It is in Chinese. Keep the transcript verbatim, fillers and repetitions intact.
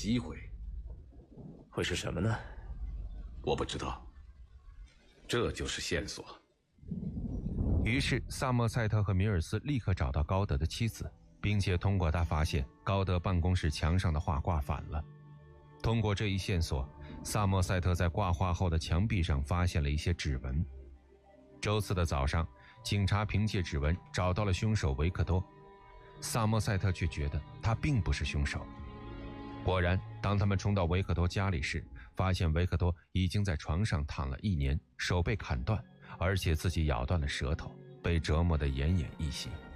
机会。 会是什么呢？ 我不知道。这就是线索。 于是萨默塞特和米尔斯立刻找到高德的妻子，并且通过他发现高德办公室墙上的画挂反了。通过这一线索，萨默塞特在挂画后的墙壁上发现了一些指纹。周四的早上，警察凭借指纹找到了凶手维克多，萨默塞特却觉得他并不是凶手。果然，当他们冲到维克多家里时，发现维克多已经在床上躺了一年，手被砍断，而且自己咬断了舌头，被折磨得奄奄一息。